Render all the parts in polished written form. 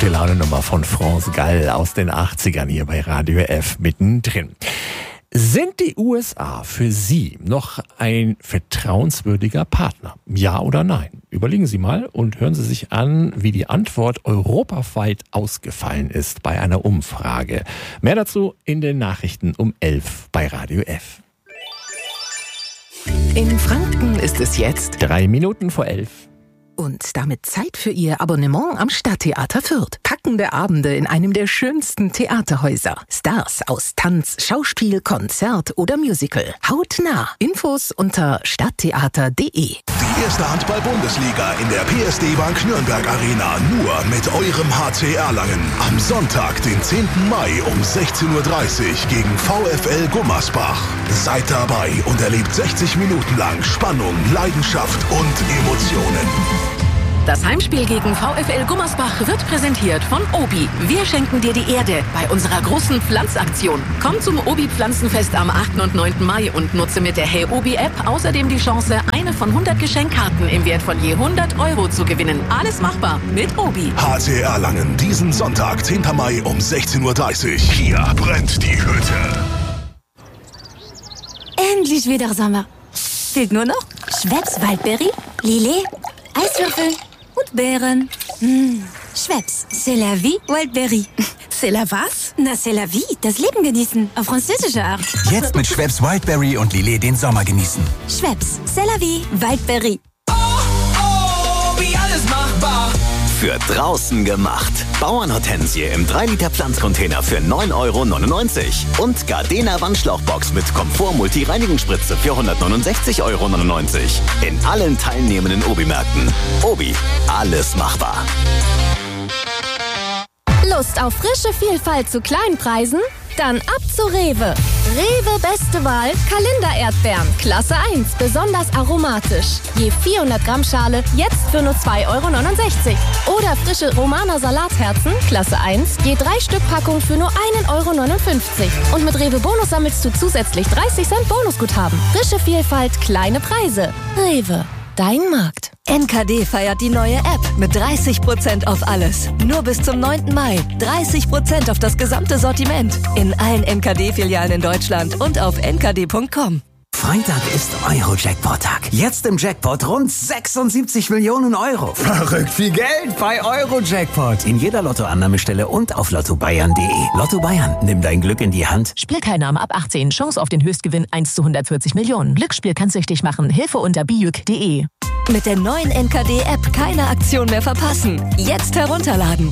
Gute Laune Nummer von France Gall aus den 80ern hier bei Radio F mittendrin. Sind die USA für Sie noch ein vertrauenswürdiger Partner? Ja oder nein? Überlegen Sie mal und hören Sie sich an, wie die Antwort europaweit ausgefallen ist bei einer Umfrage. Mehr dazu in den Nachrichten um 11 bei Radio F. In Franken ist es jetzt 3 Minuten vor 11. Und damit Zeit für Ihr Abonnement am Stadttheater Fürth. Packende Abende in einem der schönsten Theaterhäuser. Stars aus Tanz, Schauspiel, Konzert oder Musical. Hautnah. Infos unter stadttheater.de. Die erste Handball-Bundesliga in der PSD Bank Nürnberg Arena. Nur mit eurem HC Erlangen. Am Sonntag, den 10. Mai um 16.30 Uhr gegen VfL Gummersbach. Seid dabei und erlebt 60 Minuten lang Spannung, Leidenschaft und Emotionen. Das Heimspiel gegen VfL Gummersbach wird präsentiert von Obi. Wir schenken dir die Erde bei unserer großen Pflanzaktion. Komm zum Obi-Pflanzenfest am 8. und 9. Mai und nutze mit der Hey Obi-App außerdem die Chance, eine von 100 Geschenkkarten im Wert von je 100 Euro zu gewinnen. Alles machbar mit Obi. HC Erlangen, diesen Sonntag, 10. Mai um 16.30 Uhr. Hier brennt die Hütte. Endlich wieder Sommer. Fehlt nur noch Schweppes Waldberry, Lillet, Eiswürfel und Beeren. Schweppes, c'est la vie, Wildberry. C'est la was? Na, c'est la vie, das Leben genießen, auf französische Art. Jetzt mit Schweppes Wildberry und Lillet den Sommer genießen. Schweppes, c'est la vie, Wildberry. Oh, oh, wie alles machbar. Für draußen gemacht. Bauernhortensie im 3-Liter Pflanzcontainer für 9,99 € und Gardena Wandschlauchbox mit Komfort-Multi-Reinigungsspritze für 169,99 € in allen teilnehmenden Obi-Märkten. Obi, alles machbar. Lust auf frische Vielfalt zu kleinen Preisen? Dann ab zu Rewe. Rewe beste Wahl, Kalender-Erdbeeren, Klasse 1, besonders aromatisch. Je 400 Gramm Schale, jetzt für nur 2,69 €. Oder frische Romaner Salatherzen, Klasse 1, je 3 Stück Packung für nur 1,59 €. Und mit Rewe Bonus sammelst du zusätzlich 30 Cent Bonusguthaben. Frische Vielfalt, kleine Preise. Rewe, dein Markt. NKD feiert die neue App mit 30% auf alles. Nur bis zum 9. Mai. 30% auf das gesamte Sortiment. In allen NKD-Filialen in Deutschland und auf nkd.com. Freitag ist Euro-Jackpot-Tag. Jetzt im Jackpot rund 76 Millionen €. Verrückt viel Geld bei Euro-Jackpot. In jeder Lottoannahmestelle und auf lottobayern.de. Lotto Bayern, nimm dein Glück in die Hand. Spielteilnahme ab 18. Chance auf den Höchstgewinn 1 zu 140 Millionen. Glücksspiel kann süchtig machen. Hilfe unter bijuk.de. Mit der neuen NKD-App keine Aktion mehr verpassen. Jetzt herunterladen.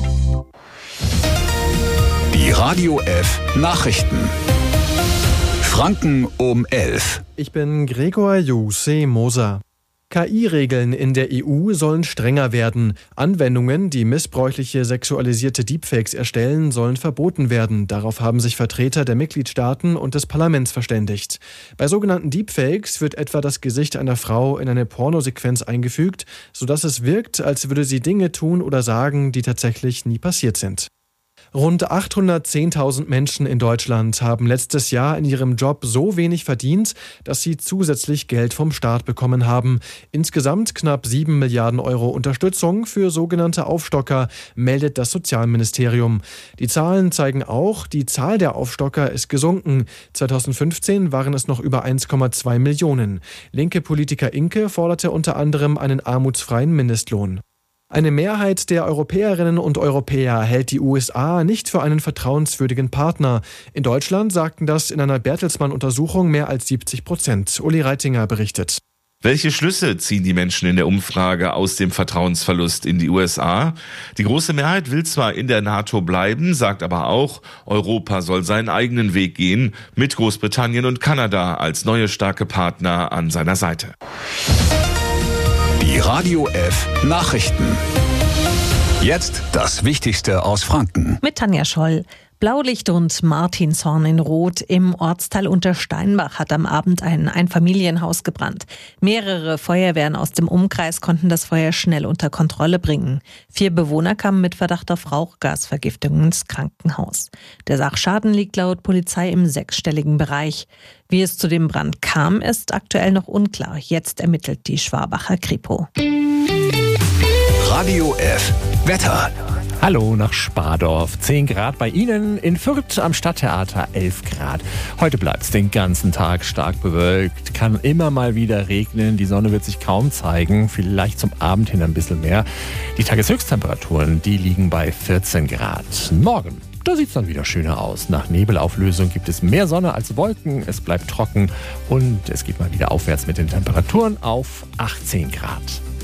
Die Radio F Nachrichten. Franken um 11. Ich bin Gregor Juse-Moser. KI-Regeln in der EU sollen strenger werden. Anwendungen, die missbräuchliche sexualisierte Deepfakes erstellen, sollen verboten werden. Darauf haben sich Vertreter der Mitgliedstaaten und des Parlaments verständigt. Bei sogenannten Deepfakes wird etwa das Gesicht einer Frau in eine Pornosequenz eingefügt, sodass es wirkt, als würde sie Dinge tun oder sagen, die tatsächlich nie passiert sind. Rund 810.000 Menschen in Deutschland haben letztes Jahr in ihrem Job so wenig verdient, dass sie zusätzlich Geld vom Staat bekommen haben. Insgesamt knapp 7 Milliarden € Unterstützung für sogenannte Aufstocker, meldet das Sozialministerium. Die Zahlen zeigen auch, die Zahl der Aufstocker ist gesunken. 2015 waren es noch über 1,2 Millionen. Linke Politiker Inke forderte unter anderem einen armutsfreien Mindestlohn. Eine Mehrheit der Europäerinnen und Europäer hält die USA nicht für einen vertrauenswürdigen Partner. In Deutschland sagten das in einer Bertelsmann-Untersuchung mehr als 70%. Uli Reitinger berichtet. Welche Schlüsse ziehen die Menschen in der Umfrage aus dem Vertrauensverlust in die USA? Die große Mehrheit will zwar in der NATO bleiben, sagt aber auch, Europa soll seinen eigenen Weg gehen, mit Großbritannien und Kanada als neue starke Partner an seiner Seite. Die Radio F Nachrichten. Jetzt das Wichtigste aus Franken. Mit Tanja Scholl. Blaulicht und Martinshorn in Rot. Im Ortsteil Untersteinbach hat am Abend ein Einfamilienhaus gebrannt. Mehrere Feuerwehren aus dem Umkreis konnten das Feuer schnell unter Kontrolle bringen. 4 Bewohner kamen mit Verdacht auf Rauchgasvergiftung ins Krankenhaus. Der Sachschaden liegt laut Polizei im 6-stelligen Bereich. Wie es zu dem Brand kam, ist aktuell noch unklar. Jetzt ermittelt die Schwabacher Kripo. Radio F Wetter. Hallo nach Spardorf. 10 Grad bei Ihnen. In Fürth am Stadttheater 11 Grad. Heute bleibt es den ganzen Tag stark bewölkt. Kann immer mal wieder regnen. Die Sonne wird sich kaum zeigen. Vielleicht zum Abend hin ein bisschen mehr. Die Tageshöchsttemperaturen, die liegen bei 14 Grad. Morgen, da sieht es dann wieder schöner aus. Nach Nebelauflösung gibt es mehr Sonne als Wolken. Es bleibt trocken und es geht mal wieder aufwärts mit den Temperaturen auf 18 Grad.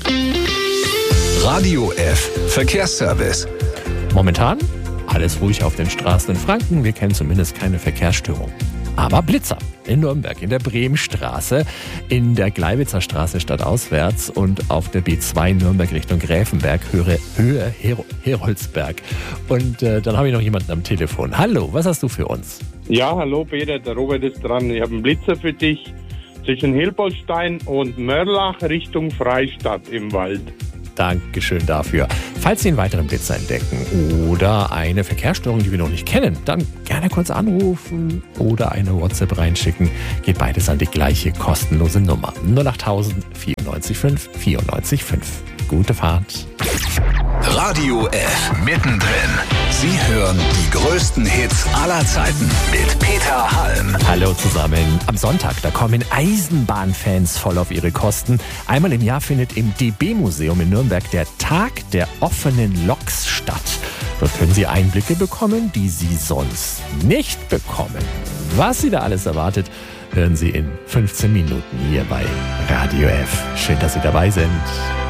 Radio F Verkehrsservice. Momentan alles ruhig auf den Straßen in Franken. Wir kennen zumindest keine Verkehrsstörung. Aber Blitzer in Nürnberg, in der Bremenstraße, in der Gleiwitzer Straße stadtauswärts und auf der B2 Nürnberg Richtung Gräfenberg, Höhe Heroldsberg. Und dann habe ich noch jemanden am Telefon. Hallo, was hast du für uns? Ja, hallo Peter, der Robert ist dran. Ich habe einen Blitzer für dich zwischen Hilpoltstein und Mörlach Richtung Freistadt im Wald. Dankeschön dafür. Falls Sie einen weiteren Blitzer entdecken oder eine Verkehrsstörung, die wir noch nicht kennen, dann gerne kurz anrufen oder eine WhatsApp reinschicken. Geht beides an die gleiche kostenlose Nummer. 08000 94 5 94 5. Gute Fahrt. Radio F mittendrin. Sie hören die größten Hits aller Zeiten mit Peter Halm. Hallo zusammen. Am Sonntag, da kommen Eisenbahnfans voll auf ihre Kosten. Einmal im Jahr findet im DB-Museum in Nürnberg der Tag der offenen Loks statt. Dort können Sie Einblicke bekommen, die Sie sonst nicht bekommen. Was Sie da alles erwartet, hören Sie in 15 Minuten hier bei Radio F. Schön, dass Sie dabei sind.